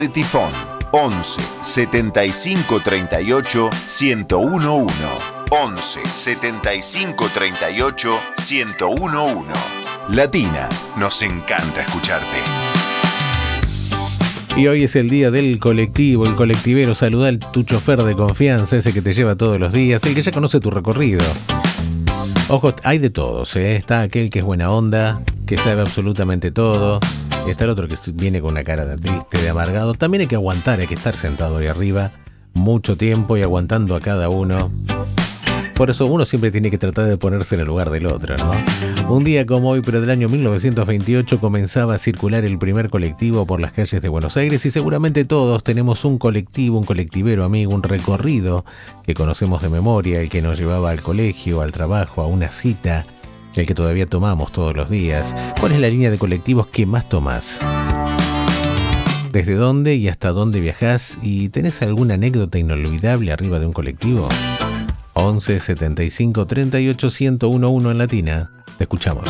de Tifón. 11 75 38 1011. 11 75 38 1011. Latina, nos encanta escucharte. Y hoy es el día del colectivo, el colectivero. Saluda a tu chofer de confianza, ese que te lleva todos los días, el que ya conoce tu recorrido. Ojo, hay de todos, ¿eh? Está aquel que es buena onda, que sabe absolutamente todo. Está el otro que viene con una cara de triste, de amargado. También hay que aguantar, hay que estar sentado ahí arriba mucho tiempo y aguantando a cada uno. Por eso uno siempre tiene que tratar de ponerse en el lugar del otro, ¿no? Un día como hoy, pero del año 1928, comenzaba a circular el primer colectivo por las calles de Buenos Aires y seguramente todos tenemos un colectivo, un colectivero amigo, un recorrido que conocemos de memoria, el que nos llevaba al colegio, al trabajo, a una cita, el que todavía tomamos todos los días. ¿Cuál es la línea de colectivos que más tomás? ¿Desde dónde y hasta dónde viajás? ¿Y tenés alguna anécdota inolvidable arriba de un colectivo? 11 75 38 1011 en Latina. Te escuchamos.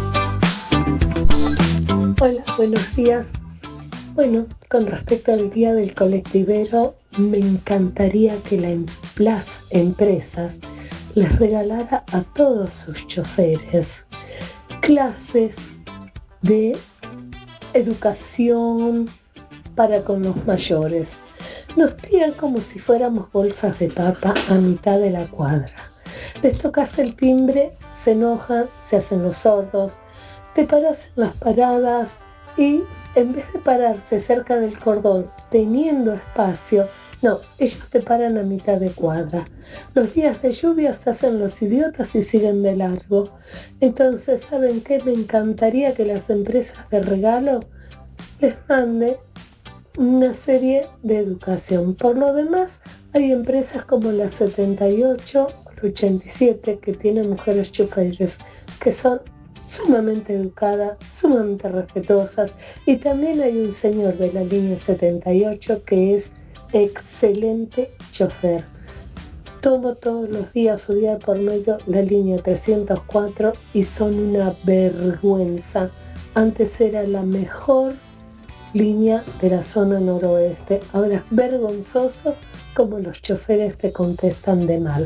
Hola, buenos días. Bueno, con respecto al día del colectivero, me encantaría que las empresas les regalara a todos sus choferes clases de educación para con los mayores. Nos tiran como si fuéramos bolsas de papa a mitad de la cuadra. Les tocas el timbre, se enojan, se hacen los sordos, te paras en las paradas y en vez de pararse cerca del cordón teniendo espacio, no, ellos te paran a mitad de cuadra. Los días de lluvia se hacen los idiotas y siguen de largo. Entonces, ¿saben qué? Me encantaría que las empresas de regalo les manden una serie de educación. Por lo demás, hay empresas como la 78 o la 87 que tienen mujeres choferes que son sumamente educadas, sumamente respetuosas, y también hay un señor de la línea 78 que es excelente chofer. Tomo todos los días su día por medio la línea 304 y son una vergüenza. Antes era la mejor línea de la zona noroeste. Ahora es vergonzoso como los choferes te contestan de mal.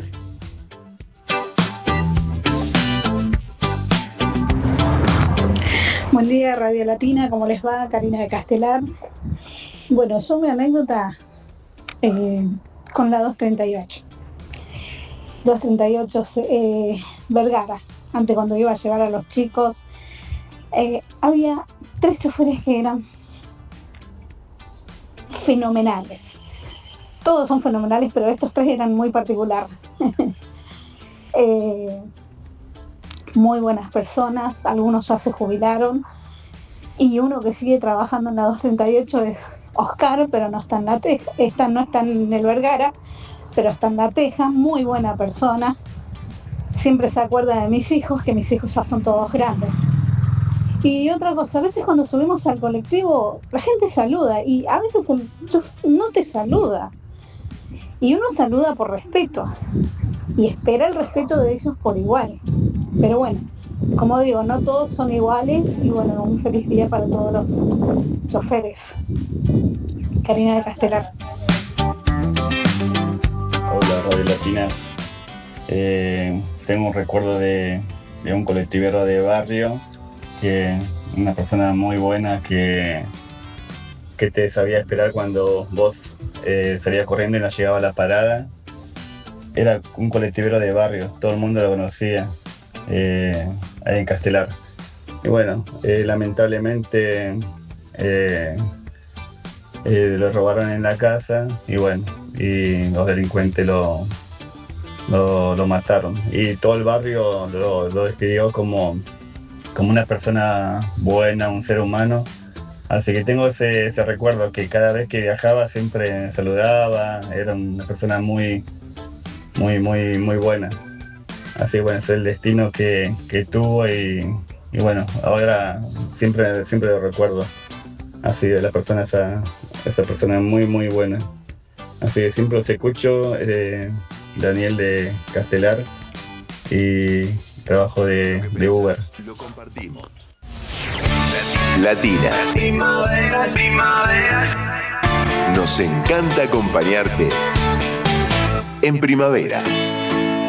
Buen día, Radio Latina, ¿cómo les va? Karina de Castelar. Bueno, yo mi anécdota con la 238. 238 Vergara. Antes, cuando iba a llevar a los chicos, había 3 choferes que eran fenomenales. Todos son fenomenales, pero estos 3 eran muy particulares. Muy buenas personas, algunos ya se jubilaron, y uno que sigue trabajando en la 238 es Oscar, pero no está en la Teja, no está en el Vergara, pero está en la Teja. Muy buena persona, siempre se acuerda de mis hijos, que mis hijos ya son todos grandes. Y otra cosa, a veces cuando subimos al colectivo, la gente saluda, y a veces el chofer no te saluda, y uno saluda por respeto, y espera el respeto de ellos por igual. Pero bueno, como digo, no todos son iguales, y bueno, un feliz día para todos los choferes. Karina de Castelar. Hola, Radio Latina. Tengo un recuerdo de un colectivero de barrio, que una persona muy buena que te sabía esperar cuando vos salías corriendo y no llegaba a la parada. Era un colectivero de barrio, todo el mundo lo conocía, ahí en Castelar. Y bueno, lamentablemente lo robaron en la casa, y bueno, y los delincuentes lo mataron. Y todo el barrio lo despidió como una persona buena, un ser humano. Así que tengo ese recuerdo, que cada vez que viajaba siempre saludaba, era una persona muy buena. Así que bueno, es el destino que tuvo, y bueno, ahora siempre lo recuerdo. Así de la persona, esa persona muy buena. Así que siempre los escucho, Daniel de Castelar, y trabajo de Uber. Lo compartimos. Latina. Nos encanta acompañarte en primavera.